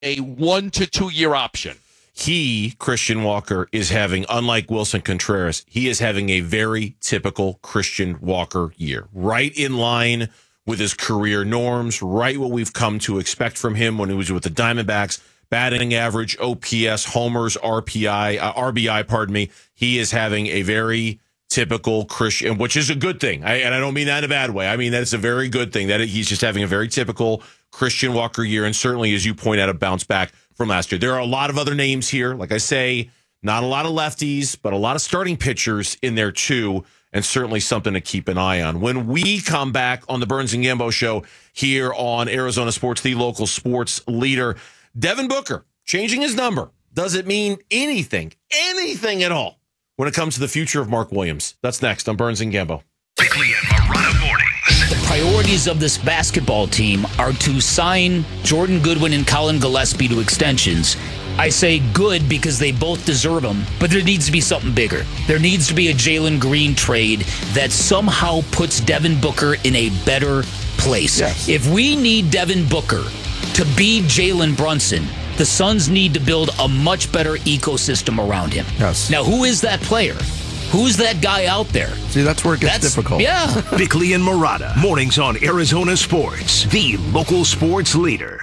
a 1 to 2 year option. Christian Walker, is having, unlike Wilson Contreras, he is having a very typical Christian Walker year. Right in line with his career norms, right what we've come to expect from him when he was with the Diamondbacks. Batting average, OPS, homers, RBI, pardon me. He is having a very typical Christian, which is a good thing. And I don't mean that in a bad way. I mean, that's a very good thing that he's just having a very typical Christian Walker year. And certainly, as you point out, a bounce back from last year. There are a lot of other names here. Like I say, not a lot of lefties, but a lot of starting pitchers in there too. And certainly something to keep an eye on. When we come back on the Burns and Gambo show here on Arizona Sports, the local sports leader, Devin Booker changing his number. Does it mean anything at all when it comes to the future of Mark Williams? That's next on Burns and Gambo. Bickley and Marotta mornings. The priorities of this basketball team are to sign Jordan Goodwin and Colin Gillespie to extensions. I say good because they both deserve them, but there needs to be something bigger. There needs to be a Jalen Green trade that somehow puts Devin Booker in a better place. Yes. If we need Devin Booker to be Jalen Brunson, the Suns need to build a much better ecosystem around him. Yes. Now, who is that player? Who's that guy out there? See, that's where it gets difficult. Yeah. Bickley and Marotta mornings on Arizona Sports, the local sports leader.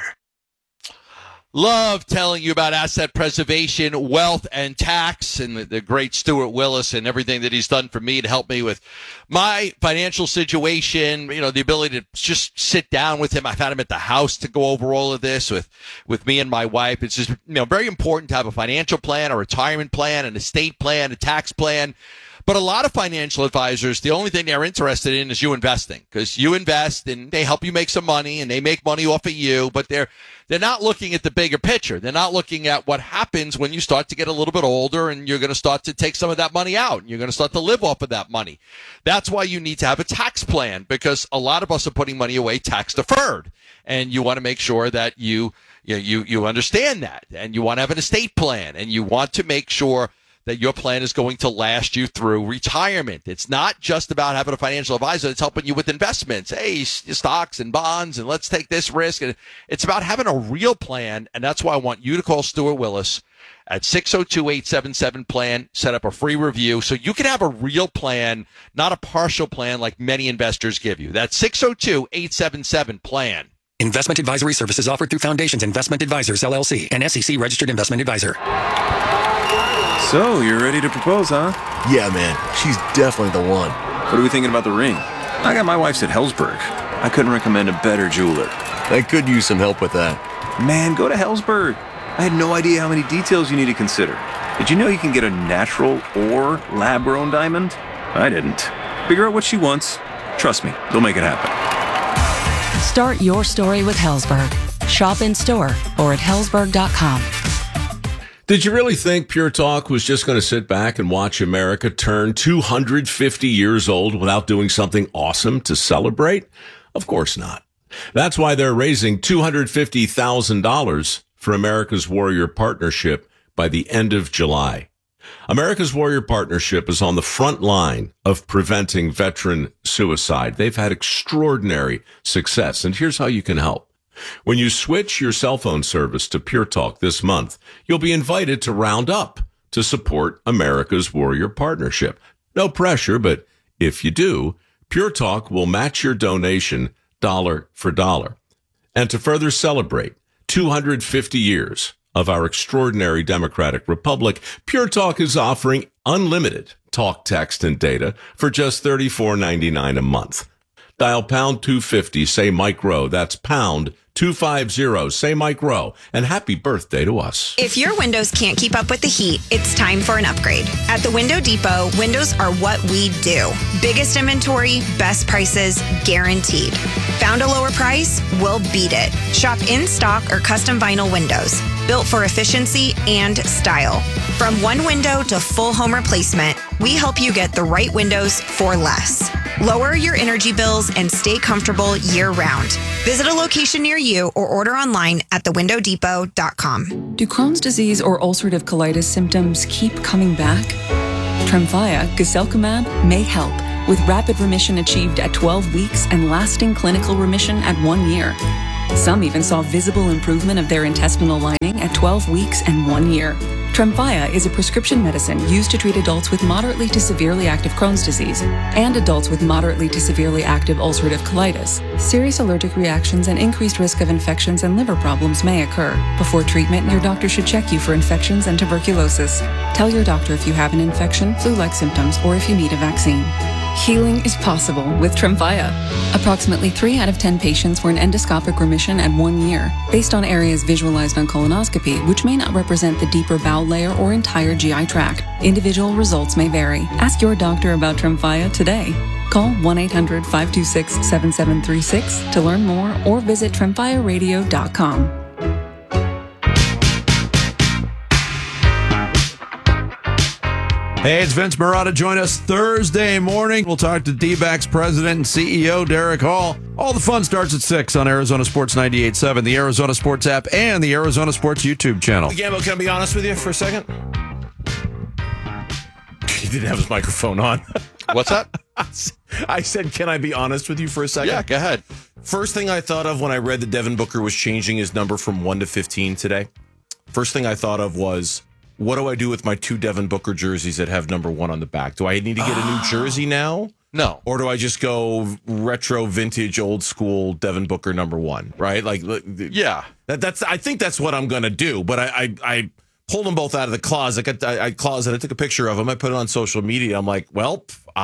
Love telling you about asset preservation, wealth, and tax, and the great Stuart Willis and everything that he's done for me to help me with my financial situation, you know, the ability to just sit down with him. I've had him at the house to go over all of this with me and my wife. It's just, you know, very important to have a financial plan, a retirement plan, an estate plan, a tax plan. But a lot of financial advisors, the only thing they're interested in is you investing, because you invest and they help you make some money and they make money off of you, but they're not looking at the bigger picture. They're not looking at what happens when you start to get a little bit older and you're going to start to take some of that money out and you're going to start to live off of that money. That's why you need to have a tax plan, because a lot of us are putting money away tax deferred, and you want to make sure that you understand that, and you want to have an estate plan, and you want to make sure that your plan is going to last you through retirement. It's not just about having a financial advisor that's helping you with investments. Hey, stocks and bonds, and let's take this risk. And it's about having a real plan, and that's why I want you to call Stuart Willis at 602-877-PLAN, set up a free review so you can have a real plan, not a partial plan like many investors give you. That's 602-877-PLAN. Investment advisory services offered through Foundations Investment Advisors, LLC, an SEC-registered investment advisor. So, you're ready to propose, huh? Yeah, man. She's definitely the one. What are we thinking about the ring? I got my wife's at Helzberg. I couldn't recommend a better jeweler. I could use some help with that. Man, go to Helzberg. I had no idea how many details you need to consider. Did you know you can get a natural or lab-grown diamond? I didn't. Figure out what she wants. Trust me, they'll make it happen. Start your story with Helzberg. Shop in store or at Helzberg.com. Did you really think Pure Talk was just going to sit back and watch America turn 250 years old without doing something awesome to celebrate? Of course not. That's why they're raising $250,000 for America's Warrior Partnership by the end of July. America's Warrior Partnership is on the front line of preventing veteran suicide. They've had extraordinary success, and here's how you can help. When you switch your cell phone service to Pure Talk this month, you'll be invited to round up to support America's Warrior Partnership. No pressure, but if you do, Pure Talk will match your donation dollar for dollar. And to further celebrate 250 years of our extraordinary democratic republic, Pure Talk is offering unlimited talk, text, and data for just $34.99 a month. Dial pound 250, say Mike Rowe. That's pound 250, say Mike Rowe. And happy birthday to us. If your windows can't keep up with the heat, it's time for an upgrade. At the Window Depot, windows are what we do. Biggest inventory, best prices, guaranteed. Found a lower price? We'll beat it. Shop in stock or custom vinyl windows, built for efficiency and style. From one window to full home replacement, we help you get the right windows for less. Lower your energy bills and stay comfortable year-round. Visit a location near you or order online at thewindowdepot.com. Do Crohn's disease or ulcerative colitis symptoms keep coming back? Tremfya, guselkumab, may help, with rapid remission achieved at 12 weeks and lasting clinical remission at 1 year. Some even saw visible improvement of their intestinal lining at 12 weeks and 1 year. Tremfya is a prescription medicine used to treat adults with moderately to severely active Crohn's disease and adults with moderately to severely active ulcerative colitis. Serious allergic reactions and increased risk of infections and liver problems may occur. Before treatment, your doctor should check you for infections and tuberculosis. Tell your doctor if you have an infection, flu-like symptoms, or if you need a vaccine. Healing is possible with Tremfya. Approximately 3 out of 10 patients were in endoscopic remission at 1 year, based on areas visualized on colonoscopy, which may not represent the deeper bowel layer or entire GI tract. Individual results may vary. Ask your doctor about Tremfya today. Call 1-800-526-7736 to learn more or visit tremfyaradio.com. Hey, it's Vince Marotta. Join us Thursday morning. We'll talk to D-backs president and CEO Derek Hall. All the fun starts at 6 on Arizona Sports 98.7, the Arizona Sports app, and the Arizona Sports YouTube channel. Gambo, can I be honest with you for a second? He didn't have his microphone on. What's that? I said, can I be honest with you for a second? Yeah, go ahead. First thing I thought of when I read that Devin Booker was changing his number from 1 to 15 today, first thing I thought of was, what do I do with my 2 Devin Booker jerseys that have number 1 on the back? Do I need to get a new jersey now? No. Or do I just go retro, vintage, old school Devin Booker number 1? Right? Like, yeah. That's. I think that's what I'm going to do. But I pulled them both out of the closet. I took a picture of them. I put it on social media. I'm like, well,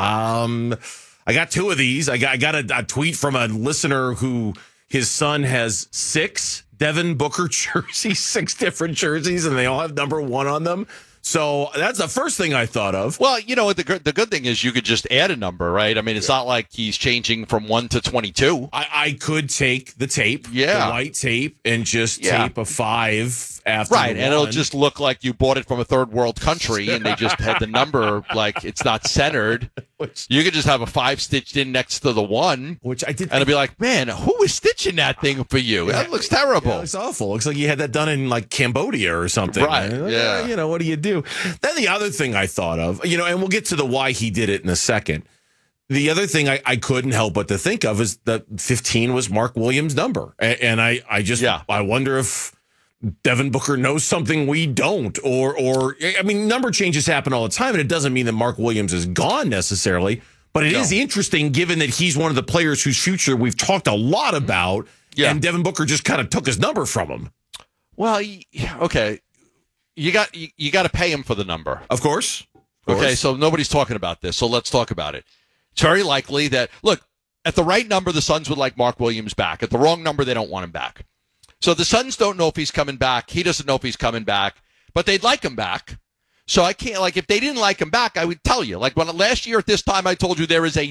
I got 2 of these. I got a tweet from a listener who his son has 6 Devin Booker jerseys, 6 different jerseys, and they all have number 1 on them. So that's the first thing I thought of. Well, you know, the good thing is you could just add a number, right? I mean, it's not like he's changing from 1 to 22. I could take the tape, the white tape, and just tape a 5 after right, the and it'll 1. just look like you bought it from a third world country, and they just had the number like it's not centered. You could just have a 5 stitched in next to the 1, which I did, and it'd be like, man, who is stitching that thing for you? That looks terrible. Yeah, it looks awful. Looks like you had that done in like Cambodia or something. Right? Yeah. You know, what do you do? Then the other thing I thought of, you know, and we'll get to the why he did it in a second. The other thing I couldn't help but to think of is that 15 was Mark Williams' number. And I wonder if Devin Booker knows something we don't, or I mean, number changes happen all the time, and it doesn't mean that Mark Williams is gone necessarily, but it is interesting given that he's one of the players whose future we've talked a lot about, and Devin Booker just kind of took his number from him. Well, okay. You got to pay him for the number. Of course. Okay, so nobody's talking about this, so let's talk about it. It's very likely that, look, at the right number, the Suns would like Mark Williams back. At the wrong number, they don't want him back. So the Suns don't know if he's coming back. He doesn't know if he's coming back, but they'd like him back. So I can't, like, if they didn't like him back, I would tell you. Like, when last year at this time, I told you there is a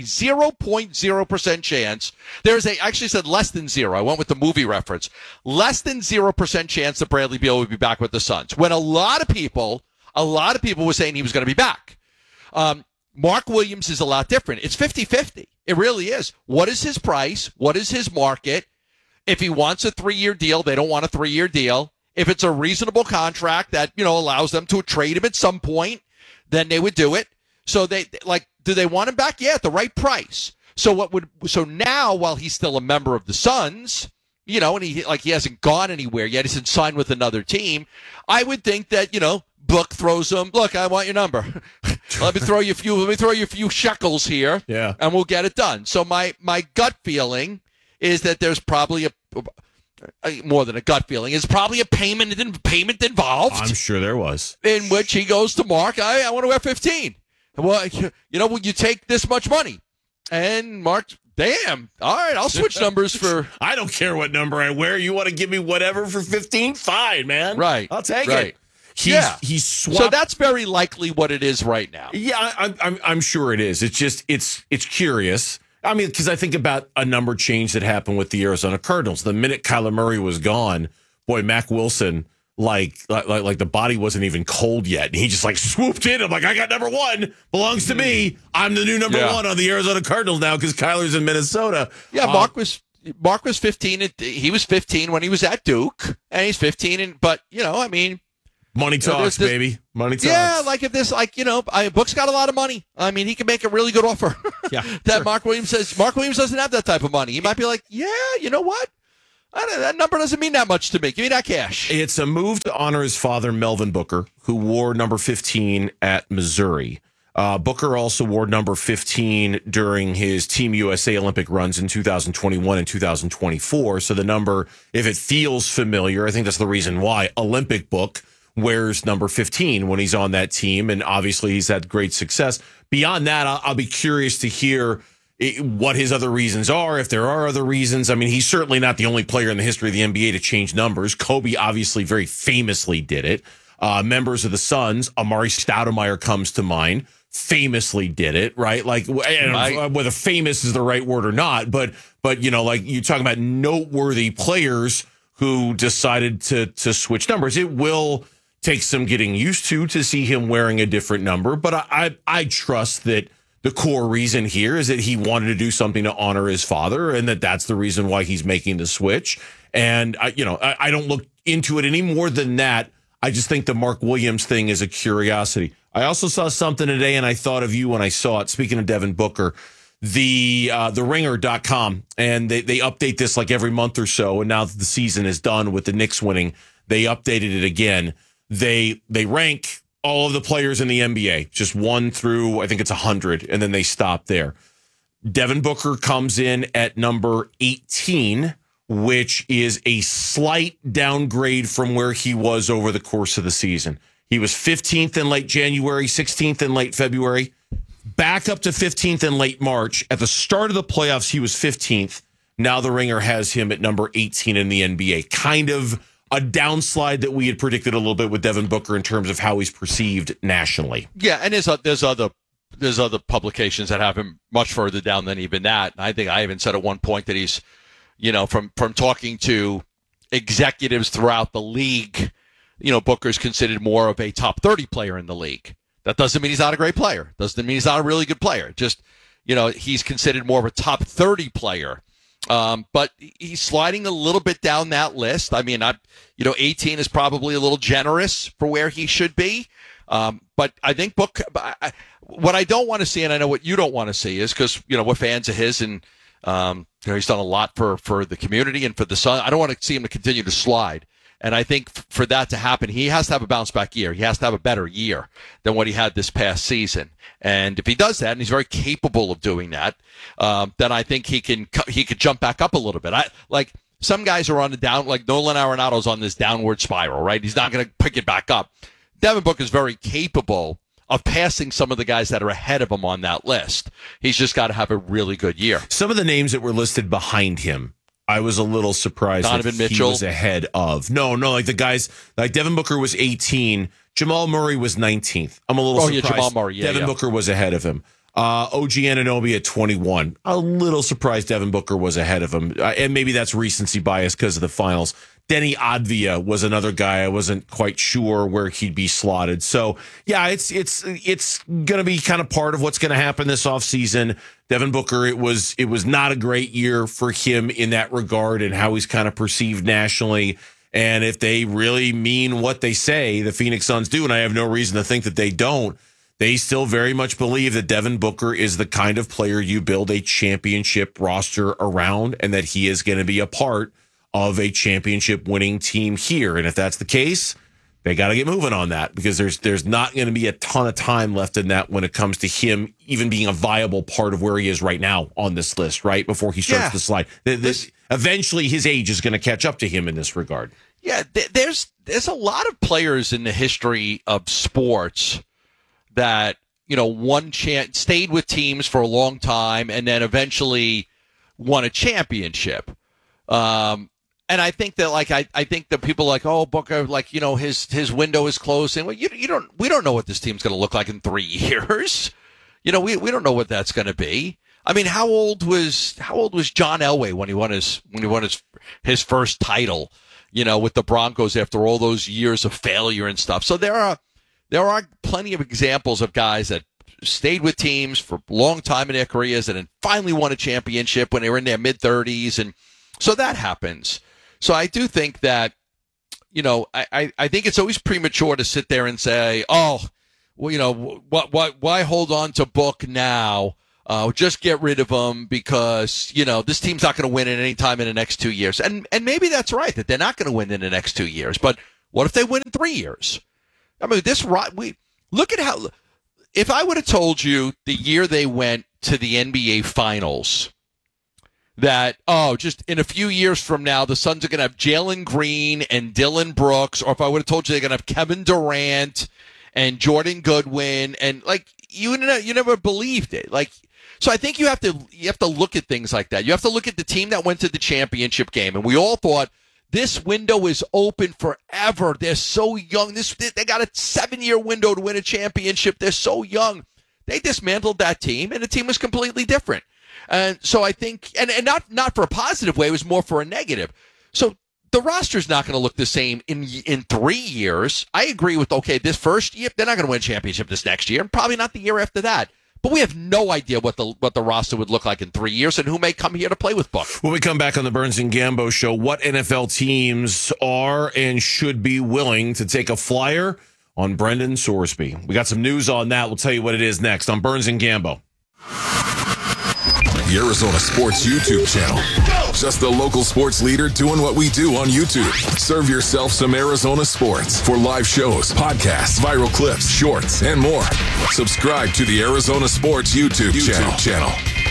0.0% chance. I actually said less than 0. I went with the movie reference. Less than 0% chance that Bradley Beal would be back with the Suns. When a lot of people were saying he was going to be back. Mark Williams is a lot different. It's 50-50. It really is. What is his price? What is his market? If he wants a 3-year deal, they don't want a 3-year deal. If it's a reasonable contract that, you know, allows them to trade him at some point, then they would do it. So do they want him back? Yeah, at the right price. So now, while he's still a member of the Suns, you know, and he hasn't gone anywhere yet, he's signed with another team, I would think that, you know, Book throws him, look, I want your number. Let me throw you a few shekels here. Yeah. And we'll get it done. So my gut feeling is that there's probably more than a gut feeling. It's probably a payment involved. I'm sure there was. In which he goes to Mark, I want to wear 15. Well, you know, will you take this much money? And Mark, damn, all right, I'll switch numbers for... I don't care what number I wear. You want to give me whatever for 15? Fine, man. Right. I'll take it. He's swapped. So that's very likely what it is right now. Yeah, I'm sure it is. It's just, it's curious. I mean, because I think about a number change that happened with the Arizona Cardinals. The minute Kyler Murray was gone, boy, Mac Wilson, like the body wasn't even cold yet. And he just like swooped in. I'm like, I got number 1. Belongs to me. I'm the new number 1 on the Arizona Cardinals now because Kyler's in Minnesota. Yeah, Mark was 15. He was 15 when he was at Duke. And he's 15. But, you know, I mean. Money talks, baby. Money talks. Yeah, like if this, like, you know, Book's got a lot of money. I mean, he can make a really good offer. Yeah, that sure. Mark Williams says. Mark Williams doesn't have that type of money. He might be like, yeah, you know what? That number doesn't mean that much to me. Give me that cash. It's a move to honor his father, Melvin Booker, who wore number 15 at Missouri. Booker also wore number 15 during his Team USA Olympic runs in 2021 and 2024. So the number, if it feels familiar, I think that's the reason why Olympic Book wears number 15 when he's on that team. And obviously he's had great success. Beyond that, I'll be curious to hear what his other reasons are, if there are other reasons. I mean, he's certainly not the only player in the history of the NBA to change numbers. Kobe obviously very famously did it. Members of the Suns, Amari Stoudemire comes to mind, famously did it, right? Like, whether famous is the right word or not, but you know, like you're talking about noteworthy players who decided to switch numbers. It will take some getting used to see him wearing a different number, but I trust that the core reason here is that he wanted to do something to honor his father, and that's the reason why he's making the switch. And I don't look into it any more than that. I just think the Mark Williams thing is a curiosity. I also saw something today, and I thought of you when I saw it. Speaking of Devin Booker, the ringer.com, and they update this like every month or so. And now that the season is done with the Knicks winning, they updated it again. They rank all of the players in the NBA, just 1 through, I think it's 100, and then they stop there. Devin Booker comes in at number 18, which is a slight downgrade from where he was over the course of the season. He was 15th in late January, 16th in late February, back up to 15th in late March. At the start of the playoffs, he was 15th. Now the Ringer has him at number 18 in the NBA. Kind of a downslide that we had predicted a little bit with Devin Booker in terms of how he's perceived nationally. Yeah, and there's other publications that have him much further down than even that. I think I even said at one point that he's, from talking to executives throughout the league, Booker's considered more of a top 30 player in the league. That doesn't mean he's not a great player. Doesn't mean he's not a really good player. Just, he's considered more of a top 30 player. But he's sliding a little bit down that list. I mean, 18 is probably a little generous for where he should be. But I think what I don't want to see, and I know what you don't want to see, is because, we're fans of his, and he's done a lot for the community and for the Sun. I don't want to see him to continue to slide. And I think for that to happen, he has to have a bounce back year. He has to have a better year than what he had this past season. And if he does that, and he's very capable of doing that, then I think he could jump back up a little bit. Like some guys are on the down, like Nolan Arenado's on this downward spiral, right? He's not going to pick it back up. Devin Booker is very capable of passing some of the guys that are ahead of him on that list. He's just got to have a really good year. Some of the names that were listed behind him, I was a little surprised Donovan that Mitchell he was ahead of. No, like the guys, like Devin Booker was 18. Jamal Murray was 19th. I'm a little surprised. Yeah, Jamal Murray. Yeah, Devin Booker was ahead of him. OG Anunoby at 21. A little surprised Devin Booker was ahead of him. And maybe that's recency bias because of the finals. Denny Advia was another guy. I wasn't quite sure where he'd be slotted. So, yeah, it's going to be kind of part of what's going to happen this offseason. Devin Booker, it was not a great year for him in that regard and how he's kind of perceived nationally. And if they really mean what they say, the Phoenix Suns do, and I have no reason to think that they don't, they still very much believe that Devin Booker is the kind of player you build a championship roster around and that he is going to be a part of a championship winning team here. And if that's the case, they got to get moving on that because there's not going to be a ton of time left in that when it comes to him even being a viable part of where he is right now on this list, right? Before he starts to slide. Eventually his age is going to catch up to him in this regard. Yeah, there's a lot of players in the history of sports that, stayed with teams for a long time and then eventually won a championship. And I think that, I think that people Booker, his window is closed. And we don't know what this team's going to look like in 3 years. We don't know what that's going to be. I mean, how old was John Elway when he won his first title, with the Broncos after all those years of failure and stuff. So there are plenty of examples of guys that stayed with teams for a long time in their careers and then finally won a championship when they were in their mid-30s. And so that happens. So I do think that, I think it's always premature to sit there and say, why hold on to Book now Just get rid of them because, this team's not going to win at any time in the next 2 years. And maybe that's right, that they're not going to win in the next 2 years. But what if they win in 3 years? I mean, look at how, if I would have told you the year they went to the NBA Finals, that, just in a few years from now, the Suns are going to have Jalen Green and Dylan Brooks, or if I would have told you they're going to have Kevin Durant and Jordan Goodwin, and you never believed it. So I think you have to look at things like that. You have to look at the team that went to the championship game, and we all thought this window is open forever. They're so young. They got a 7-year window to win a championship. They're so young. They dismantled that team, and the team was completely different. And so I think, and not for a positive way, it was more for a negative. So the roster's not going to look the same in 3 years. I agree with, this first year, they're not going to win a championship this next year, and probably not the year after that. But we have no idea what the roster would look like in 3 years and who may come here to play with Buck. When we come back on the Burns and Gambo show, what NFL teams are and should be willing to take a flyer on Brendan Sorsby? We got some news on that. We'll tell you what it is next on Burns and Gambo. The Arizona Sports YouTube channel. Just the local sports leader doing what we do on YouTube. Serve yourself some Arizona sports for live shows, podcasts, viral clips, shorts, and more. Subscribe to the Arizona Sports YouTube channel.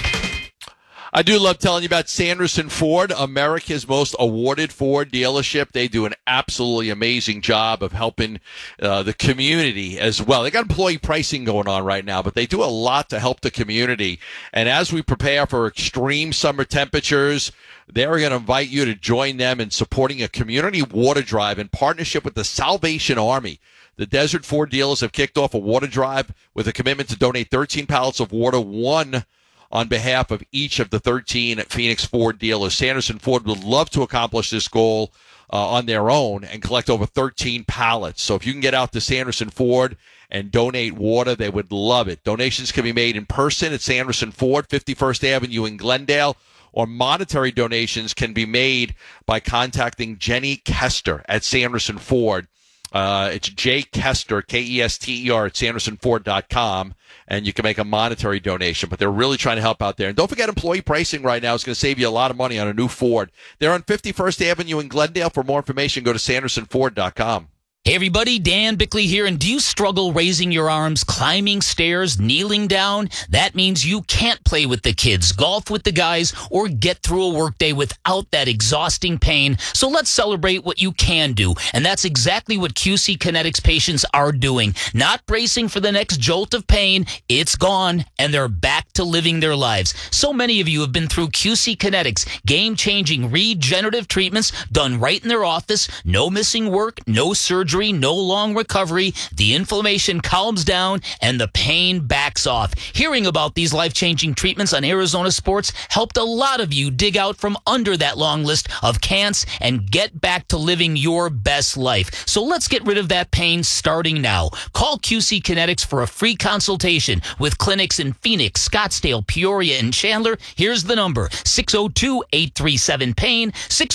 I do love telling you about Sanderson Ford, America's most awarded Ford dealership. They do an absolutely amazing job of helping the community as well. They got employee pricing going on right now, but they do a lot to help the community. And as we prepare for extreme summer temperatures, they're going to invite you to join them in supporting a community water drive in partnership with the Salvation Army. The Desert Ford dealers have kicked off a water drive with a commitment to donate 13 pallets of water, one on behalf of each of the 13 Phoenix Ford dealers. Sanderson Ford would love to accomplish this goal on their own and collect over 13 pallets. So if you can get out to Sanderson Ford and donate water, they would love it. Donations can be made in person at Sanderson Ford, 51st Avenue in Glendale, or monetary donations can be made by contacting Jenny Kester at Sanderson Ford. It's J. Kester, Kester, at SandersonFord.com, and you can make a monetary donation. But they're really trying to help out there. And don't forget, employee pricing right now is going to save you a lot of money on a new Ford. They're on 51st Avenue in Glendale. For more information, go to SandersonFord.com. Hey everybody, Dan Bickley here, and do you struggle raising your arms, climbing stairs, kneeling down? That means you can't play with the kids, golf with the guys, or get through a workday without that exhausting pain. So let's celebrate what you can do, and that's exactly what QC Kinetics patients are doing. Not bracing for the next jolt of pain, it's gone, and they're back to living their lives. So many of you have been through QC Kinetics, game-changing regenerative treatments done right in their office, no missing work, no surgery, no long recovery, the inflammation calms down, and the pain backs off. Hearing about these life-changing treatments on Arizona Sports helped a lot of you dig out from under that long list of can'ts and get back to living your best life. So let's get rid of that pain starting now. Call QC Kinetics for a free consultation with clinics in Phoenix, Scottsdale, Peoria, and Chandler. Here's the number, 602-837-PAIN,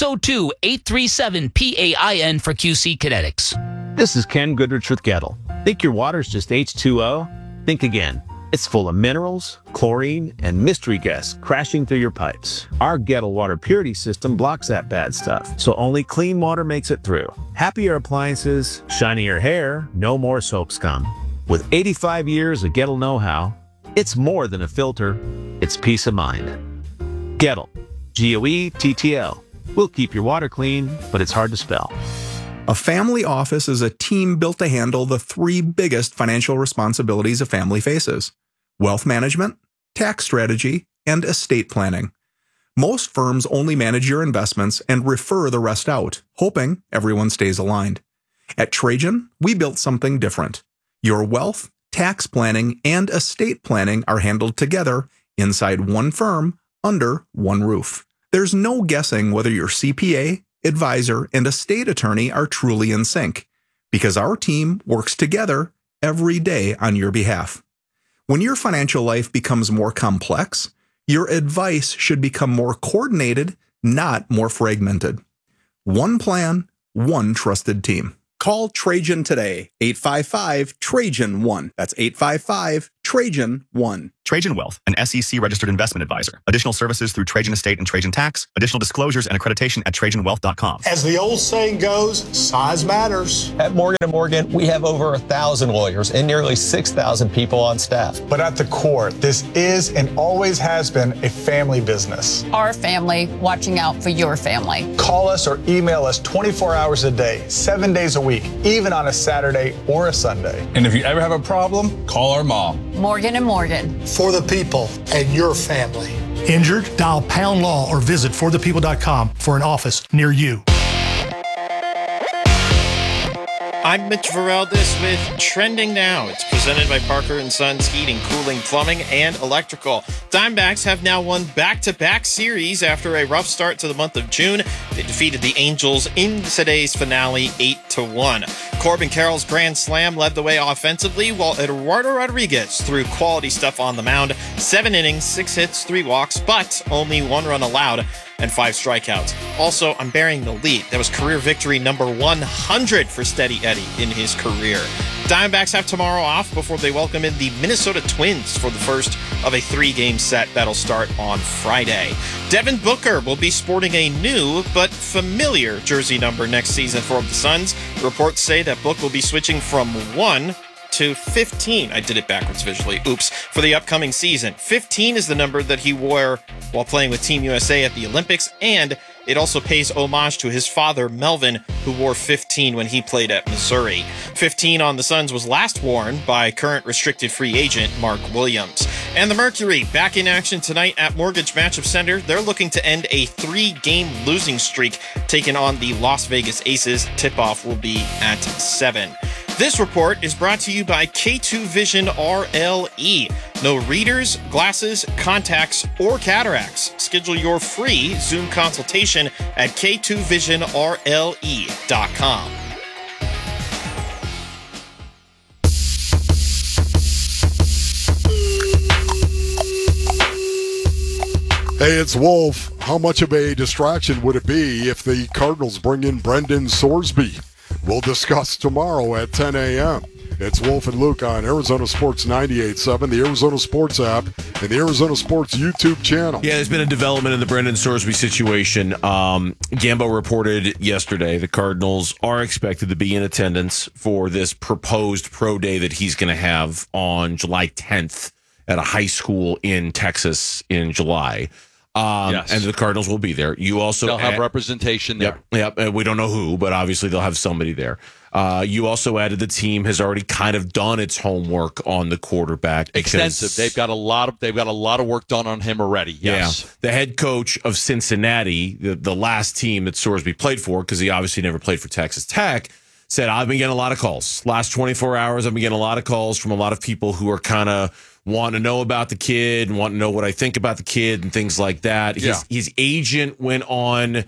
602-837-PAIN for QC Kinetics. This is Ken Goodrich with Gettle. Think your water's just H2O? Think again. It's full of minerals, chlorine, and mystery guests crashing through your pipes. Our Gettle water purity system blocks that bad stuff, so only clean water makes it through. Happier appliances, shinier hair, no more soap scum. With 85 years of Gettle know-how, it's more than a filter, it's peace of mind. Gettle. G-O-E-T-T-L. We'll keep your water clean, but it's hard to spell. A family office is a team built to handle the three biggest financial responsibilities a family faces: wealth management, tax strategy, and estate planning. Most firms only manage your investments and refer the rest out, hoping everyone stays aligned. At Trajan, we built something different. Your wealth, tax planning, and estate planning are handled together inside one firm under one roof. There's no guessing whether your CPA, advisor, and estate attorney are truly in sync, because our team works together every day on your behalf. When your financial life becomes more complex, your advice should become more coordinated, not more fragmented. One plan, one trusted team. Call Trajan today, 855-TRAJAN-1. That's 855-TRAJAN-1. Trajan Wealth, an SEC-registered investment advisor. Additional services through Trajan Estate and Trajan Tax. Additional disclosures and accreditation at TrajanWealth.com. As the old saying goes, size matters. At Morgan & Morgan, we have over 1,000 lawyers and nearly 6,000 people on staff. But at the core, this is and always has been a family business. Our family watching out for your family. Call us or email us 24 hours a day, 7 days a week, even on a Saturday or a Sunday. And if you ever have a problem, call our mom. Morgan & Morgan. For the people and your family. Injured? Dial Pound Law or visit forthepeople.com for an office near you. I'm Mitch Vareldes with Trending Now. It's presented by Parker & Sons Heating, Cooling, Plumbing, and Electrical. Diamondbacks have now won back-to-back series after a rough start to the month of June. They defeated the Angels in today's finale 8-1. Corbin Carroll's grand slam led the way offensively, while Eduardo Rodriguez threw quality stuff on the mound. 7 innings, 6 hits, 3 walks, but only 1 run allowed and 5 strikeouts. Also, I'm bearing the lead. That was career victory number 100 for Steady Eddie in his career. Diamondbacks have tomorrow off before they welcome in the Minnesota Twins for the first of a 3-game set that'll start on Friday. Devin Booker will be sporting a new but familiar jersey number next season for the Suns. Reports say that Book will be switching from 1 to 15. I did it backwards visually. Oops. For the upcoming season. 15 is the number that he wore while playing with Team USA at the Olympics, and it also pays homage to his father, Melvin, who wore 15 when he played at Missouri. 15 on the Suns was last worn by current restricted free agent Mark Williams. And the Mercury back in action tonight at Mortgage Matchup Center. They're looking to end a 3-game losing streak, taking on the Las Vegas Aces. Tip-off will be at 7. This report is brought to you by K2 Vision RLE. No readers, glasses, contacts, or cataracts. Schedule your free Zoom consultation at k2visionrle.com. Hey, it's Wolf. How much of a distraction would it be if the Cardinals bring in Brendan Sorsby? We'll discuss tomorrow at 10 a.m. It's Wolf and Luke on Arizona Sports 98.7, the Arizona Sports app, and the Arizona Sports YouTube channel. Yeah, there's been a development in the Brendan Sorsby situation. Gambo reported yesterday the Cardinals are expected to be in attendance for this proposed pro day that he's going to have on July 10th at a high school in Texas in July. Yes. And the Cardinals will be there. You also they'll have representation there. Yep. We don't know who, but obviously they'll have somebody there. You also added the team has already kind of done its homework on the quarterback. Extensive. They've got a lot of work done on him already. Yes. Yeah. The head coach of Cincinnati, the last team that Sorsby played for, because he obviously never played for Texas Tech, said, I've been getting a lot of calls. Last 24 hours, I've been getting a lot of calls from a lot of people who are kind of want to know about the kid and want to know what I think about the kid and things like that. Yeah. His agent went on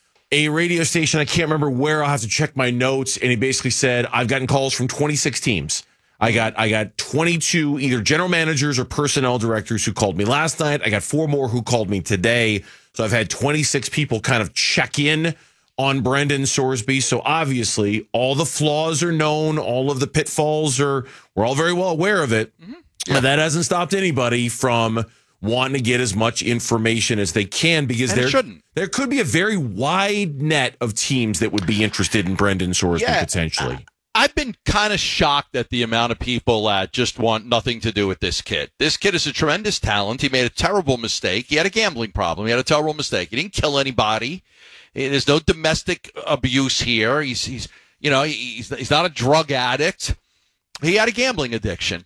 a radio station. I can't remember where. I'll have to check my notes. And he basically said, I've gotten calls from 26 teams. I got 22 either general managers or personnel directors who called me last night. I got 4 more who called me today. So I've had 26 people kind of check in on Brendan Sorsby. So obviously all the flaws are known. All of the pitfalls we're all very well aware of it. Mm-hmm. Yeah. But that hasn't stopped anybody from wanting to get as much information as they can, because there could be a very wide net of teams that would be interested in Brendan Sorsby potentially. I've been kind of shocked at the amount of people that just want nothing to do with this kid. This kid is a tremendous talent. He made a terrible mistake. He had a gambling problem. He had a terrible mistake. He didn't kill anybody. There's no domestic abuse here. He's not a drug addict. He had a gambling addiction.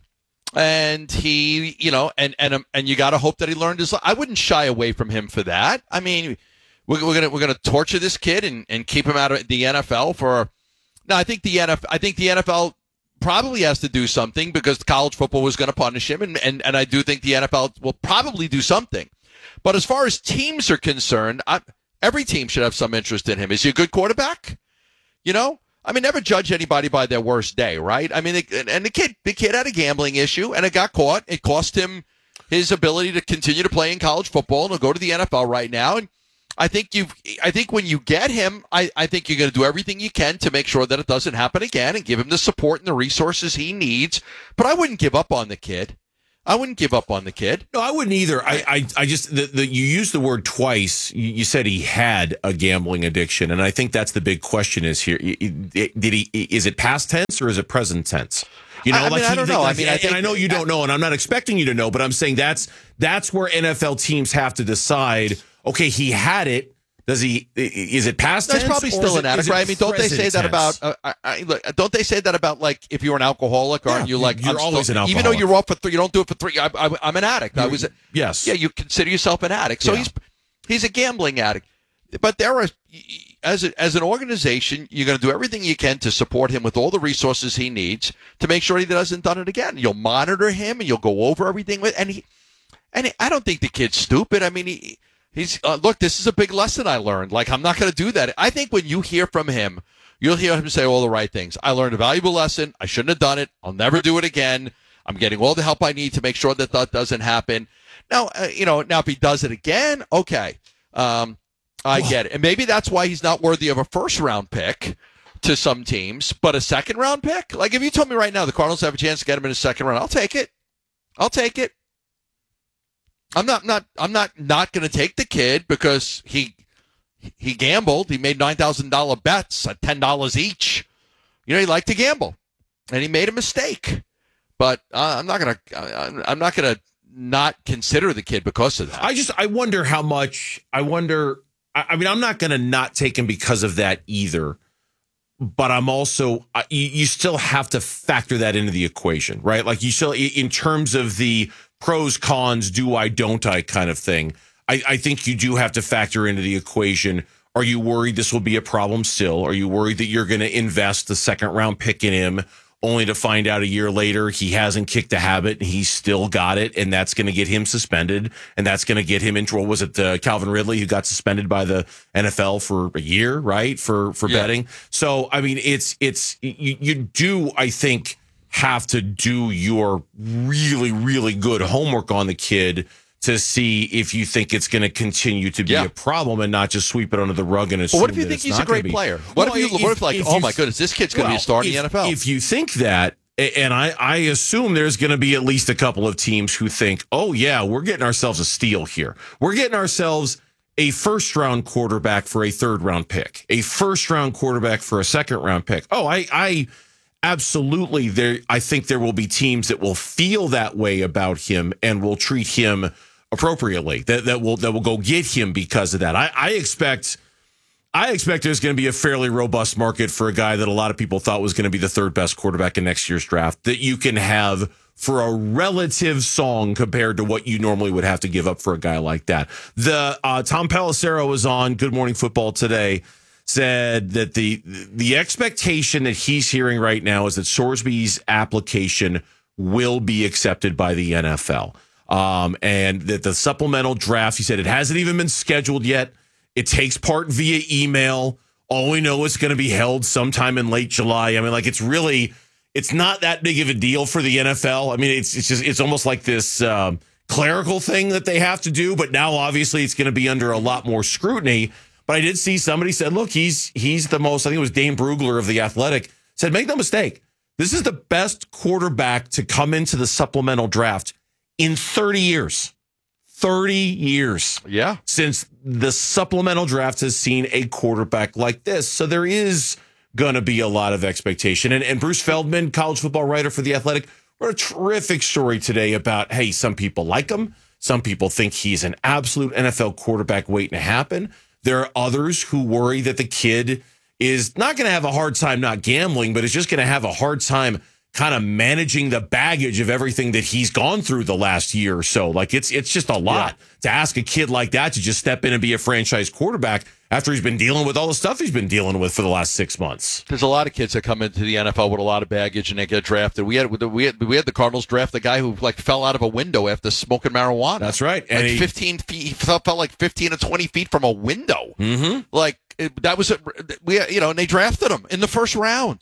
And he, and you got to hope that he learned his. I wouldn't shy away from him for that. I mean, we're gonna torture this kid and keep him out of the NFL for. No, I think the NFL probably has to do something, because college football was going to punish him, and I do think the NFL will probably do something. But as far as teams are concerned, every team should have some interest in him. Is he a good quarterback? I mean, never judge anybody by their worst day, right? I mean, the kid had a gambling issue, and it got caught. It cost him his ability to continue to play in college football, and he'll go to the NFL right now. And I think when you get him, I think you're going to do everything you can to make sure that it doesn't happen again, and give him the support and the resources he needs. But I wouldn't give up on the kid. I wouldn't give up on the kid. No, I wouldn't either. I just you used the word twice. You said he had a gambling addiction, and I think that's the big question is here. Is it past tense or is it present tense? You know, I don't know. I know you don't know, and I'm not expecting you to know, but I'm saying that's where NFL teams have to decide. Okay, he had it. Does he? Is it past tense? That's probably still inadequate. Right? I mean, don't they say that about? Look, don't they say that about like if you're an alcoholic, aren't you like you're always an alcoholic? Even though you're off for 3, you don't do it for 3. I'm an addict. Yes. Yeah, you consider yourself an addict. So he's a gambling addict. But there are, as an organization, you're going to do everything you can to support him with all the resources he needs to make sure he doesn't done it again. You'll monitor him and you'll go over everything with. And I don't think the kid's stupid. I mean, He's look, this is a big lesson I learned. Like, I'm not going to do that. I think when you hear from him, you'll hear him say all the right things. I learned a valuable lesson. I shouldn't have done it. I'll never do it again. I'm getting all the help I need to make sure that doesn't happen. Now, now if he does it again, okay. I get it. And maybe that's why he's not worthy of a first-round pick to some teams, but a second-round pick? Like, if you told me right now the Cardinals have a chance to get him in a second round, I'll take it. I'm not going to take the kid because he gambled. He made $9,000 bets at $10 each. He liked to gamble, and he made a mistake. But I'm not going to not consider the kid because of that. I wonder how much. I mean, I'm not going to not take him because of that either. But I'm also, you still have to factor that into the equation, right? Like you still, in terms of the pros, cons, do I, don't I kind of thing. I think you do have to factor into the equation. Are you worried this will be a problem still? Are you worried that you're going to invest the second round pick in him only to find out a year later he hasn't kicked the habit and he's still got it, and that's going to get him suspended, and that's going to get him into, what was it, Calvin Ridley, who got suspended by the NFL for a year, right, for betting. So, I mean, you do, I think, have to do your really, really good homework on the kid to see if you think it's going to continue to be a problem and not just sweep it under the rug and assume. But what if you think he's a great player? What if oh my goodness, this kid's going to be a star in the NFL? If you think that, and I assume there's going to be at least a couple of teams who think, oh yeah, we're getting ourselves a steal here. We're getting ourselves a first-round quarterback for a third-round pick, a first-round quarterback for a second-round pick. Oh, I absolutely. I think there will be teams that will feel that way about him and will treat him appropriately, that will go get him because of that. I expect there's going to be a fairly robust market for a guy that a lot of people thought was going to be the third best quarterback in next year's draft that you can have for a relative song compared to what you normally would have to give up for a guy like that. The Tom Pelissero was on Good Morning Football today, said that the expectation that he's hearing right now is that Sorsby's application will be accepted by the NFL. And that the supplemental draft, he said it hasn't even been scheduled yet. It takes part via email. All we know is going to be held sometime in late July. I mean, like, it's not that big of a deal for the NFL. I mean, it's almost like this clerical thing that they have to do, but now obviously it's going to be under a lot more scrutiny. But I did see somebody said, look, he's the most, I think it was Dane Brugler of The Athletic, said, make no mistake, this is the best quarterback to come into the supplemental draft in 30 years. 30 years. Yeah. Since the supplemental draft has seen a quarterback like this. So there is going to be a lot of expectation. And Bruce Feldman, college football writer for The Athletic, wrote a terrific story today about, hey, some people like him. Some people think he's an absolute NFL quarterback waiting to happen. There are others who worry that the kid is not going to have a hard time not gambling, but is just going to have a hard time kind of managing the baggage of everything that he's gone through the last year or so. Like, it's just a lot to ask a kid like that to just step in and be a franchise quarterback after he's been dealing with all the stuff he's been dealing with for the last 6 months. There's a lot of kids that come into the NFL with a lot of baggage and they get drafted. We had the Cardinals draft the guy who fell out of a window after smoking marijuana. That's right. And 15 feet. He felt like 15 to 20 feet from a window. Mm-hmm. Like, that was and they drafted him in the first round.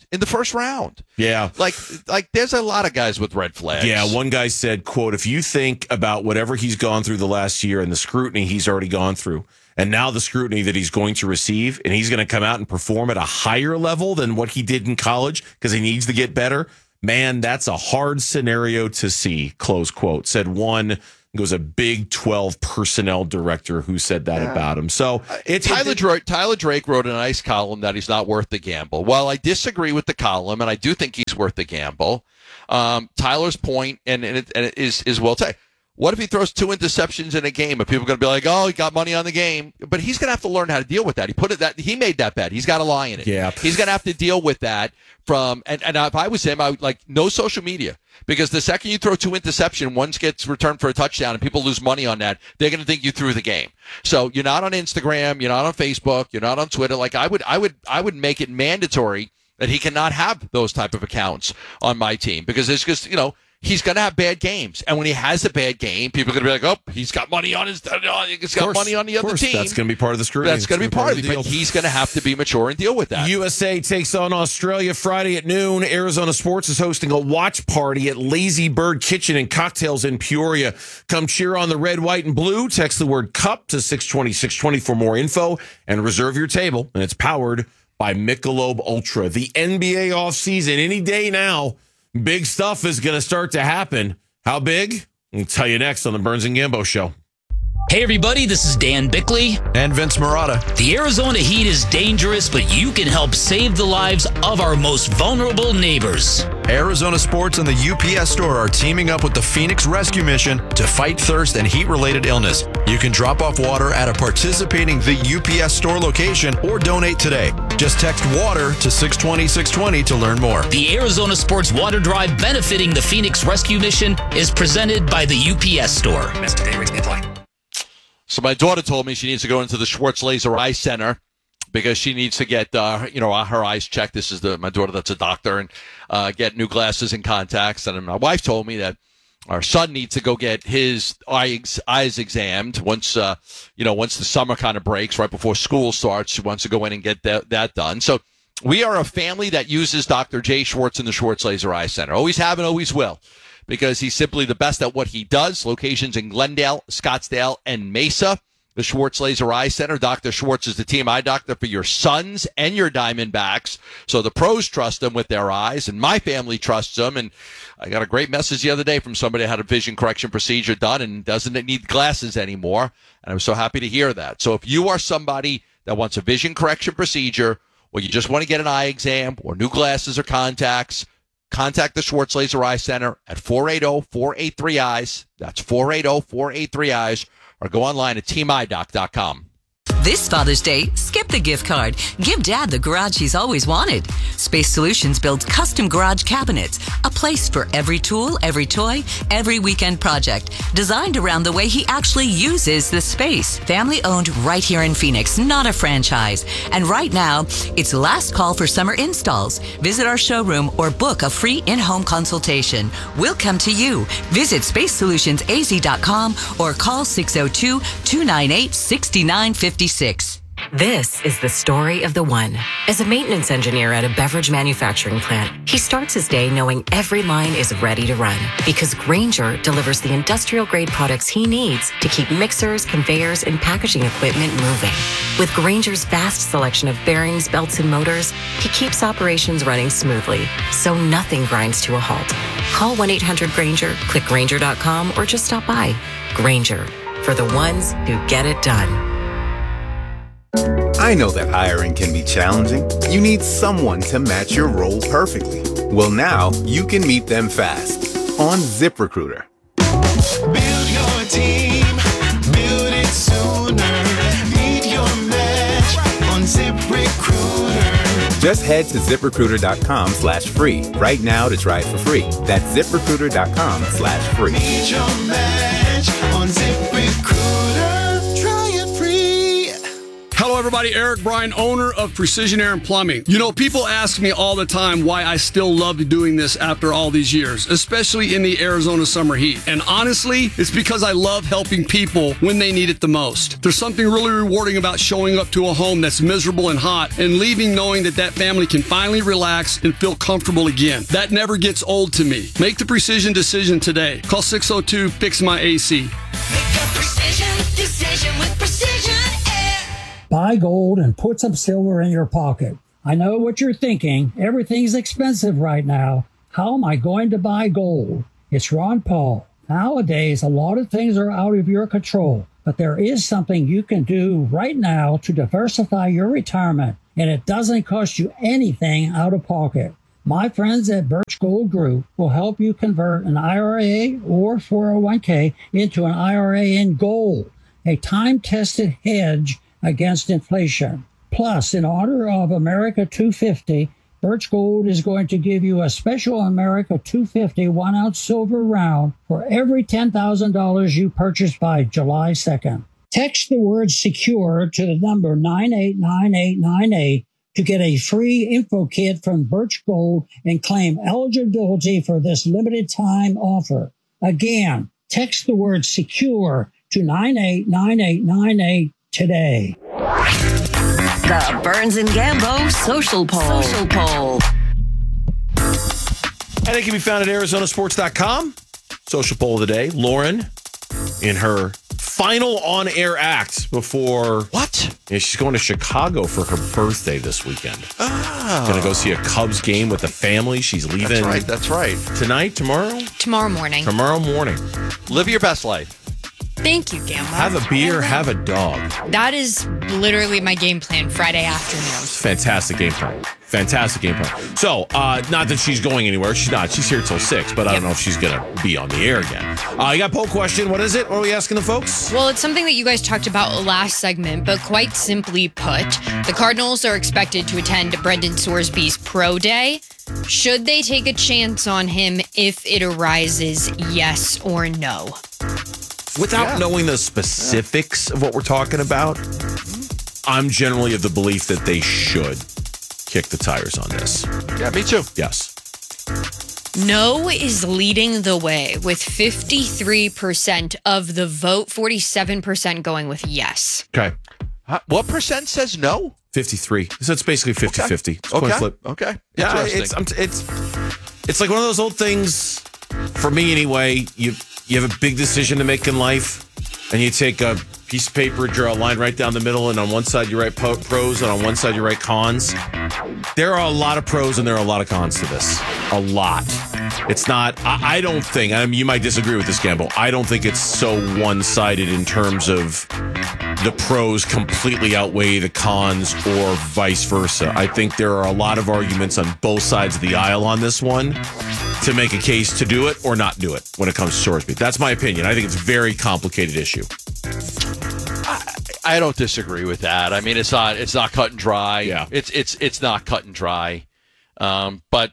Yeah. Like there's a lot of guys with red flags. Yeah. One guy said, quote, if you think about whatever he's gone through the last year and the scrutiny he's already gone through, and now the scrutiny that he's going to receive, and he's going to come out and perform at a higher level than what he did in college because he needs to get better, Man, that's a hard scenario to see, close quote, said one. It was a Big 12 personnel director who said that about him. So Tyler Drake wrote a nice column that he's not worth the gamble. While I disagree with the column, and I do think he's worth the gamble, Tyler's point and it is well taken. What if he throws 2 interceptions in a game? Are people going to be like, "Oh, he got money on the game"? But he's going to have to learn how to deal with that. He made that bet. He's got a lie in it. Yeah, he's going to have to deal with that. And if I was him, I would like no social media, because the second you throw 2 interceptions, one gets returned for a touchdown, and people lose money on that, they're going to think you threw the game. So you're not on Instagram, you're not on Facebook, you're not on Twitter. Like I would make it mandatory that he cannot have those type of accounts on my team, because it's just, he's going to have bad games. And when he has a bad game, people are going to be like, "Oh, he's got money on money on the other team." That's going to be part of the scrutiny. That's going to be part of it. But he's going to have to be mature and deal with that. USA takes on Australia Friday at noon. Arizona Sports is hosting a watch party at Lazy Bird Kitchen and Cocktails in Peoria. Come cheer on the red, white, and blue. Text the word CUP to 620-620 for more info and reserve your table. And it's powered by Michelob Ultra. The NBA offseason, any day now. Big stuff is going to start to happen. How big? I'll tell you next on the Burns and Gambo Show. Hey, everybody, this is Dan Bickley. And Vince Marotta. The Arizona heat is dangerous, but you can help save the lives of our most vulnerable neighbors. Arizona Sports and the UPS Store are teaming up with the Phoenix Rescue Mission to fight thirst and heat-related illness. You can drop off water at a participating The UPS Store location or donate today. Just text WATER to 620-620 to learn more. The Arizona Sports Water Drive benefiting the Phoenix Rescue Mission is presented by the UPS Store. So my daughter told me she needs to go into the Schwartz Laser Eye Center because she needs to get her eyes checked. This is my daughter that's a doctor, and get new glasses and contacts. And my wife told me that our son needs to go get his eyes examined once the summer kind of breaks, right before school starts. She wants to go in and get that done. So we are a family that uses Dr. Jay Schwartz in the Schwartz Laser Eye Center. Always have and always will, because he's simply the best at what he does. Locations in Glendale, Scottsdale, and Mesa. The Schwartz Laser Eye Center. Dr. Schwartz is the team eye doctor for your Suns and your Diamondbacks. So the pros trust him with their eyes, and my family trusts him. And I got a great message the other day from somebody who had a vision correction procedure done and doesn't need glasses anymore. And I'm so happy to hear that. So if you are somebody that wants a vision correction procedure, or you just want to get an eye exam or new glasses or contacts, contact the Schwartz Laser Eye Center at 480-483-EYES. That's 480-483-EYES. Or go online at teamidoc.com. This Father's Day, skip the gift card. Give Dad the garage he's always wanted. Space Solutions builds custom garage cabinets, a place for every tool, every toy, every weekend project, designed around the way he actually uses the space. Family owned right here in Phoenix, not a franchise. And right now, it's last call for summer installs. Visit our showroom or book a free in-home consultation. We'll come to you. Visit spacesolutionsaz.com or call 602-298-6956. This is the story of the one. As a maintenance engineer at a beverage manufacturing plant, he starts his day knowing every line is ready to run because Grainger delivers the industrial-grade products he needs to keep mixers, conveyors, and packaging equipment moving. With Grainger's vast selection of bearings, belts, and motors, he keeps operations running smoothly, so nothing grinds to a halt. Call 1-800-GRAINGER, click Grainger.com, or just stop by. Grainger, for the ones who get it done. I know that hiring can be challenging. You need someone to match your role perfectly. Well, now you can meet them fast on ZipRecruiter. Build your team, build it sooner. Meet your match on ZipRecruiter. Just head to ZipRecruiter.com/free right now to try it for free. That's ZipRecruiter.com/free. Meet your match on ZipRecruiter. Try it free. Hello, everybody. Eric Bryan, owner of Precision Air and Plumbing. You know, people ask me all the time why I still love doing this after all these years, especially in the Arizona summer heat. And honestly, it's because I love helping people when they need it the most. There's something really rewarding about showing up to a home that's miserable and hot and leaving knowing that that family can finally relax and feel comfortable again. That never gets old to me. Make the precision decision today. Call 602-FIX-MY-AC. Make a precision decision with Precision Air. Buy gold and put some silver in your pocket. I know what you're thinking. Everything's expensive right now. How am I going to buy gold? It's Ron Paul. Nowadays, a lot of things are out of your control, but there is something you can do right now to diversify your retirement, and it doesn't cost you anything out of pocket. My friends at Birch Gold Group will help you convert an IRA or 401k into an IRA in gold, a time-tested hedge against inflation. Plus, in honor of America 250, Birch Gold is going to give you a special America 250 1-ounce silver round for every $10,000 you purchase by July 2nd. Text the word SECURE to the number 989898 to get a free info kit from Birch Gold and claim eligibility for this limited time offer. Again, text the word SECURE to 989898 today. The Burns and Gambo Social Poll. And it can be found at ArizonaSports.com. Social poll of the day. Lauren, in her final on-air act before... What? Yeah, she's going to Chicago for her birthday this weekend. Oh. Going to go see a Cubs game with the family. She's leaving... That's right. Tonight? Tomorrow? Tomorrow morning. Tomorrow morning. Live your best life. Thank you, Gambo. Have a beer, have a dog. That is literally my game plan Friday afternoon. Fantastic game plan. So, not that she's going anywhere. She's not. She's here till 6, but I don't know if she's going to be on the air again. You got a poll question. What is it? What are we asking the folks? Well, it's something that you guys talked about last segment, but quite simply put, the Cardinals are expected to attend Brendan Sorsby's Pro Day. Should they take a chance on him if it arises, yes or no? Without knowing the specifics of what we're talking about, I'm generally of the belief that they should kick the tires on this. Yeah, me too. Yes. No is leading the way with 53% of the vote, 47% going with yes. Okay. What percent says no? 53. So it's basically 50-50. It's coin flip. Okay. Yeah, it's like one of those old things, for me anyway, you have a big decision to make in life, and you take a piece of paper, draw a line right down the middle, and on one side you write pros, and on one side you write cons. There are a lot of pros and there are a lot of cons to this. A lot. It's not, I don't think, you might disagree with this, Gamble. I don't think it's so one-sided in terms of the pros completely outweigh the cons or vice versa. I think there are a lot of arguments on both sides of the aisle on this one to make a case to do it or not do it when it comes to Sorsby. That's my opinion. I think it's a very complicated issue. I don't disagree with that. I mean, it's not cut and dry. Yeah. It's not cut and dry. But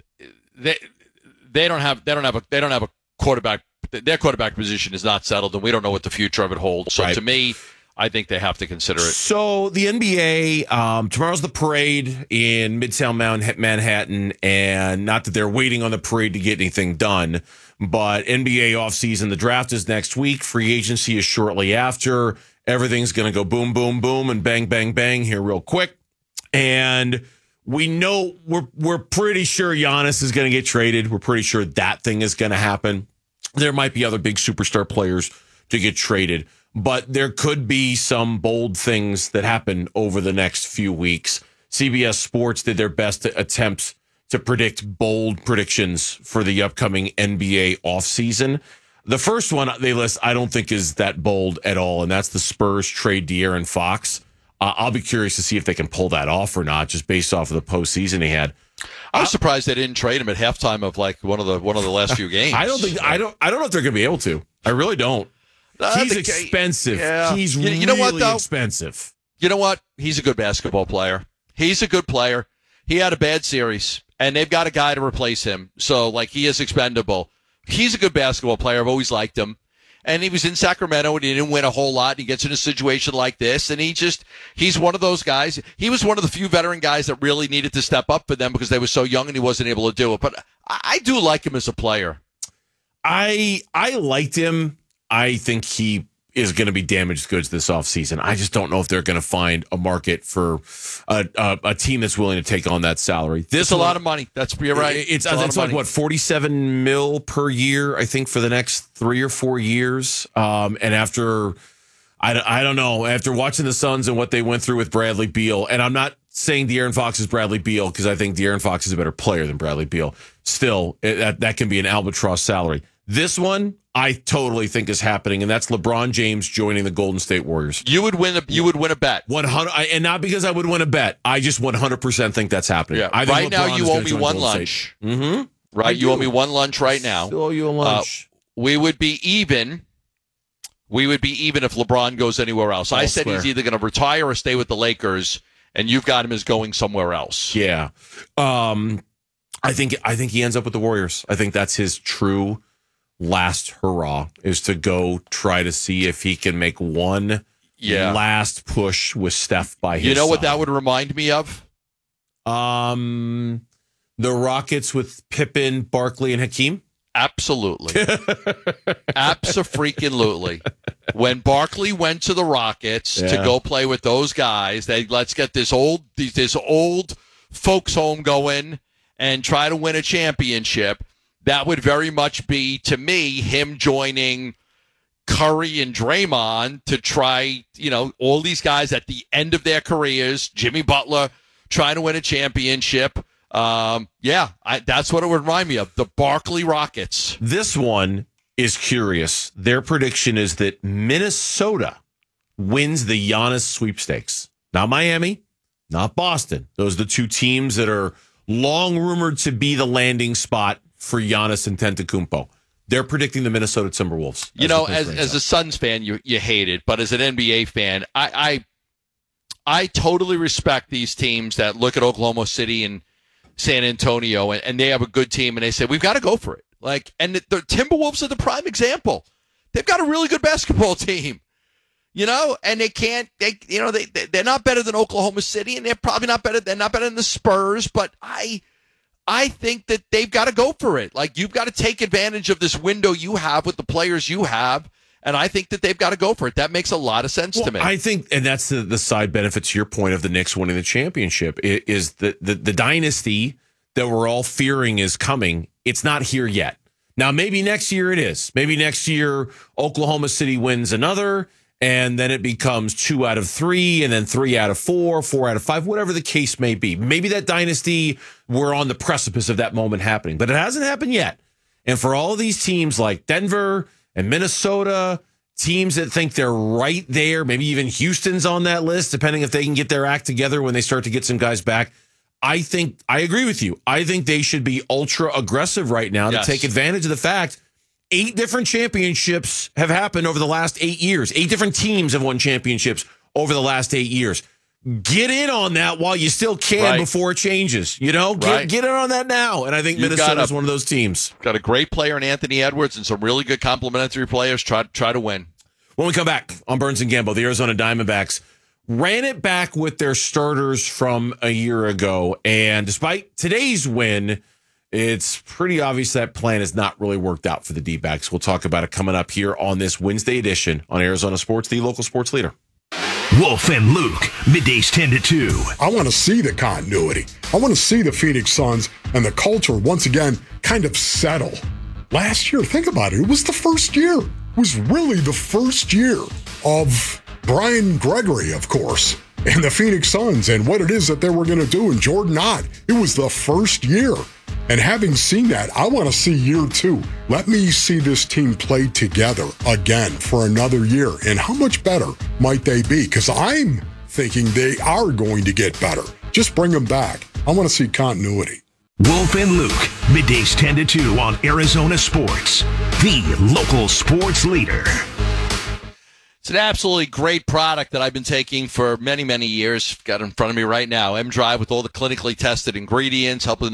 they don't have a quarterback. Their quarterback position is not settled, and we don't know what the future of it holds. So to me, I think they have to consider it. So the NBA, tomorrow's the parade in Midtown Manhattan, and not that they're waiting on the parade to get anything done, but NBA offseason, the draft is next week. Free agency is shortly after. Everything's going to go boom, boom, boom, and bang, bang, bang here real quick. And we know we're pretty sure Giannis is going to get traded. We're pretty sure that thing is going to happen. There might be other big superstar players to get traded, but there could be some bold things that happen over the next few weeks. CBS Sports did their best attempts to predict bold predictions for the upcoming NBA offseason. The first one they list, I don't think is that bold at all, and that's the Spurs trade De'Aaron Fox. I'll be curious to see if they can pull that off or not, just based off of the postseason he had. I was surprised they didn't trade him at halftime of like one of the last few games. I don't know if they're going to be able to. I really don't. He's expensive. Yeah. He's you know what, though? Expensive. You know what? He's a good basketball player. He's a good player. He had a bad series, and they've got a guy to replace him. So, like, he is expendable. He's a good basketball player. I've always liked him. And he was in Sacramento, and he didn't win a whole lot. And he gets in a situation like this, and he's one of those guys. He was one of the few veteran guys that really needed to step up for them because they were so young and he wasn't able to do it. But I do like him as a player. I liked him. I think he is going to be damaged goods this offseason. I just don't know if they're going to find a market for a team that's willing to take on that salary. It's a lot of money. You're right. It's like, what, $47 million per year, I think, for the next 3 or 4 years. And after, I don't know, after watching the Suns and what they went through with Bradley Beal, and I'm not saying De'Aaron Fox is Bradley Beal because I think De'Aaron Fox is a better player than Bradley Beal. Still, that can be an albatross salary. This one, I totally think is happening, and that's LeBron James joining the Golden State Warriors. You would win a bet. 100, and not because I would win a bet. I just 100% think that's happening. Yeah. I think right now, LeBron you owe me one lunch. Mm-hmm. Right, you owe me one lunch right now. Still owe you a lunch. We would be even. We would be even if LeBron goes anywhere else. I said he's either going to retire or stay with the Lakers, and you've got him as going somewhere else. Yeah, I think he ends up with the Warriors. I think that's his true last hurrah, is to go try to see if he can make one last push with Steph by his side. You know what that would remind me of? The Rockets with Pippen, Barkley, and Hakeem? Absolutely. Abso-freaking-lutely. When Barkley went to the Rockets to go play with those guys, let's get this old folks home going and try to win a championship. That would very much be, to me, him joining Curry and Draymond to try, all these guys at the end of their careers, Jimmy Butler trying to win a championship. That's what it would remind me of, the Barkley Rockets. This one is curious. Their prediction is that Minnesota wins the Giannis sweepstakes. Not Miami, not Boston. Those are the two teams that are long rumored to be the landing spot for Giannis Antetokounmpo. They're predicting the Minnesota Timberwolves. As a Suns fan, you hate it, but as an NBA fan, I totally respect these teams that look at Oklahoma City and San Antonio and they have a good team and they say, we've got to go for it. And the Timberwolves are the prime example. They've got a really good basketball team, and they're not better than Oklahoma City, and they're not better than the Spurs, but I think that they've got to go for it. You've got to take advantage of this window you have with the players you have, and I think that they've got to go for it. That makes a lot of sense to me. I think, and that's the side benefit to your point of the Knicks winning the championship, is the dynasty that we're all fearing is coming. It's not here yet. Now, maybe next year it is. Maybe next year Oklahoma City wins another, and then it becomes 2 out of 3, and then 3 out of 4, 4 out of 5, whatever the case may be. Maybe that dynasty, we're on the precipice of that moment happening, but it hasn't happened yet. And for all of these teams like Denver and Minnesota, teams that think they're right there, maybe even Houston's on that list, depending if they can get their act together when they start to get some guys back. I agree with you. I think they should be ultra aggressive right now to take advantage of the fact 8 different championships have happened over the last 8 years. 8 different teams have won championships over the last 8 years. Get in on that while you still can before it changes. Get in on that now. And I think Minnesota is one of those teams. Got a great player in Anthony Edwards and some really good complementary players. Try to win. When we come back on Burns and Gambo, the Arizona Diamondbacks ran it back with their starters from a year ago. And despite today's win, it's pretty obvious that plan has not really worked out for the D-backs. We'll talk about it coming up here on this Wednesday edition on Arizona Sports, the local sports leader. Wolf and Luke, middays 10 to 2. I want to see the continuity. I want to see the Phoenix Suns and the culture once again kind of settle. Last year, think about it. It was the first year. It was really the first year of Brian Gregory, of course, and the Phoenix Suns and what it is that they were going to do, and Jordan Ott. It was the first year. And having seen that, I want to see year 2. Let me see this team play together again for another year. And how much better might they be? Because I'm thinking they are going to get better. Just bring them back. I want to see continuity. Wolf and Luke, middays 10 to 2 on Arizona Sports, the local sports leader. It's an absolutely great product that I've been taking for many, many years. Got it in front of me right now. M-Drive with all the clinically tested ingredients, helping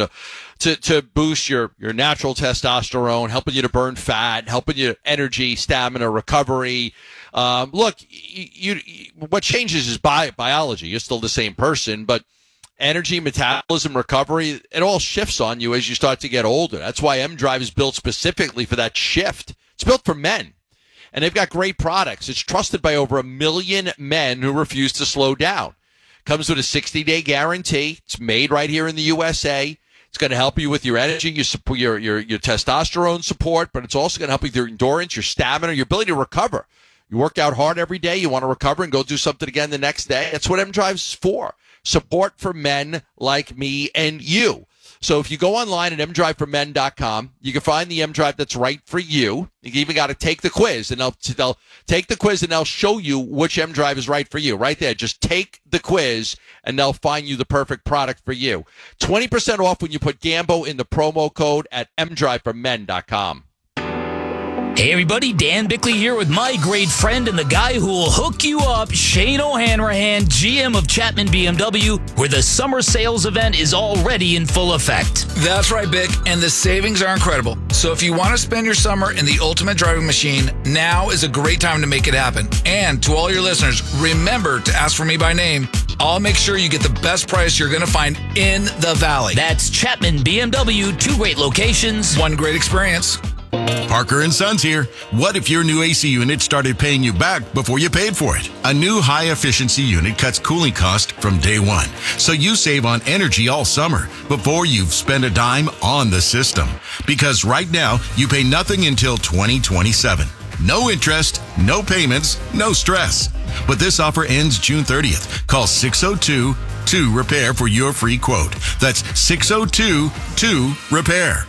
to boost your natural testosterone, helping you to burn fat, helping you energy, stamina, recovery. Look, what changes is biology. You're still the same person, but energy, metabolism, recovery, it all shifts on you as you start to get older. That's why M-Drive is built specifically for that shift. It's built for men. And they've got great products. It's trusted by over 1 million men who refuse to slow down. Comes with a 60-day guarantee. It's made right here in the USA. It's going to help you with your energy, your testosterone support, but it's also going to help you with your endurance, your stamina, your ability to recover. You work out hard every day. You want to recover and go do something again the next day. That's what M-Drive's for. support for men like me and you. So if you go online at mdriveformen.com, you can find the mDrive that's right for you. You even got to take the quiz, and they'll take the quiz and they'll show you which mDrive is right for you. Right there, just take the quiz and they'll find you the perfect product for you. 20% off when you put Gambo in the promo code at mdriveformen.com. Hey everybody, Dan Bickley here with my great friend and the guy who will hook you up, Shane O'Hanrahan, GM of Chapman BMW, where the summer sales event is already in full effect. That's right, Bick, and the savings are incredible. So if you want to spend your summer in the ultimate driving machine, now is a great time to make it happen. And to all your listeners, remember to ask for me by name. I'll make sure you get the best price you're going to find in the Valley. That's Chapman BMW, 2 great locations, 1 great experience. Parker & Sons here. What if your new AC unit started paying you back before you paid for it? A new high-efficiency unit cuts cooling costs from day one, so you save on energy all summer before you've spent a dime on the system. Because right now, you pay nothing until 2027. No interest, no payments, no stress. But this offer ends June 30th. Call 602-2-REPAIR for your free quote. That's 602-2-REPAIR.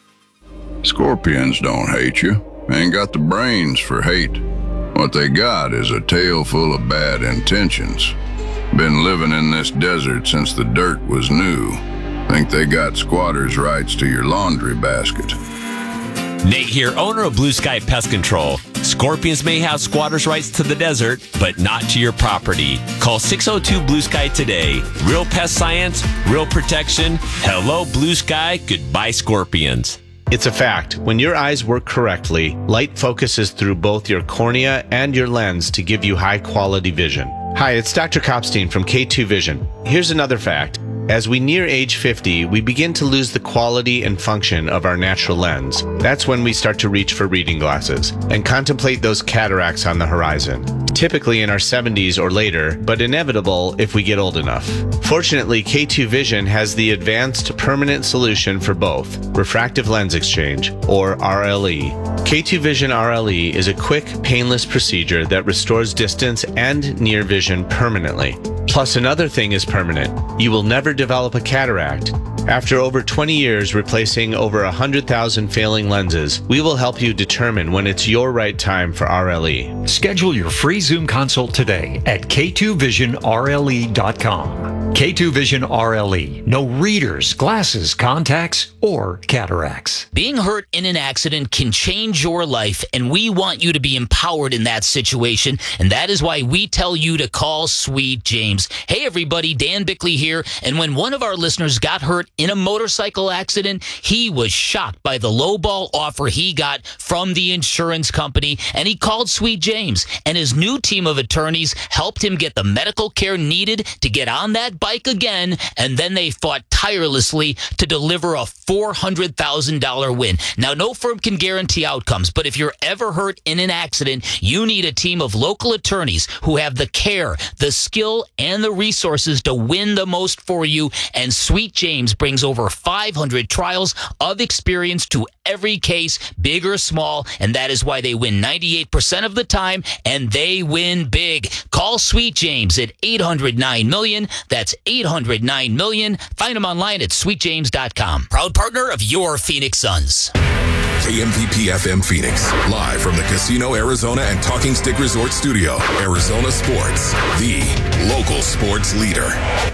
Scorpions don't hate you. Ain't got the brains for hate. What they got is a tail full of bad intentions. Been living in this desert since the dirt was new. Think they got squatters' rights to your laundry basket. Nate here, owner of Blue Sky Pest Control. Scorpions may have squatters' rights to the desert, but not to your property. Call 602 Blue Sky today. Real pest science, real protection. Hello, Blue Sky. Goodbye, Scorpions. It's a fact. When your eyes work correctly, light focuses through both your cornea and your lens to give you high-quality vision. Hi, it's Dr. Kopstein from K2 Vision. Here's another fact. As we near age 50, we begin to lose the quality and function of our natural lens. That's when we start to reach for reading glasses and contemplate those cataracts on the horizon. Typically in our 70s or later, but inevitable if we get old enough. Fortunately, K2 Vision has the advanced permanent solution for both, refractive lens exchange, or RLE. K2 Vision RLE is a quick, painless procedure that restores distance and near vision permanently. Plus, another thing is permanent. You will never develop a cataract. After over 20 years replacing over 100,000 failing lenses, we will help you determine when it's your right time for RLE. Schedule your free Zoom consult today at k2visionrle.com. K2 Vision RLE. No readers, glasses, contacts, or cataracts. Being hurt in an accident can change your life, and we want you to be empowered in that situation, and that is why we tell you to call Sweet James. Hey everybody, Dan Bickley here, and when one of our listeners got hurt in a motorcycle accident, he was shocked by the lowball offer he got from the insurance company, and he called Sweet James, and his new team of attorneys helped him get the medical care needed to get on that bike again, and then they fought tirelessly to deliver a $400,000 win. Now, no firm can guarantee outcomes, but if you're ever hurt in an accident, you need a team of local attorneys who have the care, the skill, and the resources to win the most for you, and Sweet James brings over 500 trials of experience to every case, big or small, and that is why they win 98% of the time, and they win big. Call Sweet James at 800-9-million. That's 800-9-million. Find them online at sweetjames.com. Proud partner of your Phoenix Suns. KMVP FM Phoenix, live from the Casino Arizona and Talking Stick Resort Studio. Arizona Sports, the local sports leader.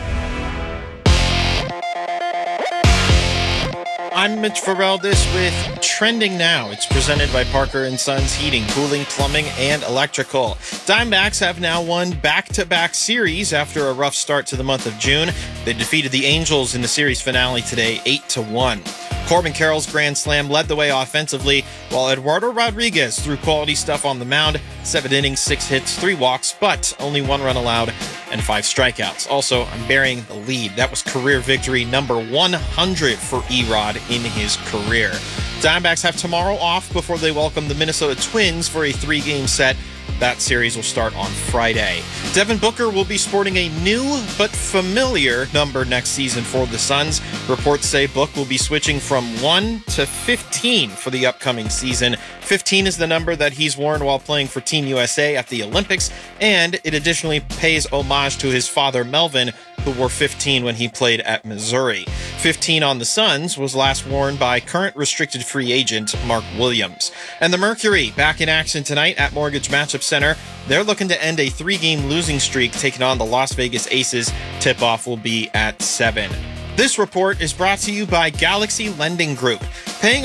I'm Mitch Vareldes with Trending Now. It's presented by Parker & Sons Heating, Cooling, Plumbing, and Electrical. Diamondbacks have now won back-to-back series after a rough start to the month of June. They defeated the Angels in the series finale today, 8-1. Corbin Carroll's grand slam led the way offensively, while Eduardo Rodriguez threw quality stuff on the mound, 7 innings, 6 hits, 3 walks, but only 1 run allowed and 5 strikeouts. Also, I'm burying the lead. That was career victory number 100 for Erod in his career. Diamondbacks have tomorrow off before they welcome the Minnesota Twins for a 3-game set. That series will start on Friday. Devin Booker will be sporting a new but familiar number next season for the Suns. Reports say Book will be switching from 1 to 15 for the upcoming season. 15 is the number that he's worn while playing for Team USA at the Olympics, and it additionally pays homage to his father, Melvin, who wore 15 when he played at Missouri. 15 on the Suns was last worn by current restricted free agent Mark Williams. And the Mercury back in action tonight at Mortgage Matchup Center. They're looking to end a 3-game losing streak, taking on the Las Vegas Aces. Tip-off will be at 7. This report is brought to you by Galaxy Lending Group. Paying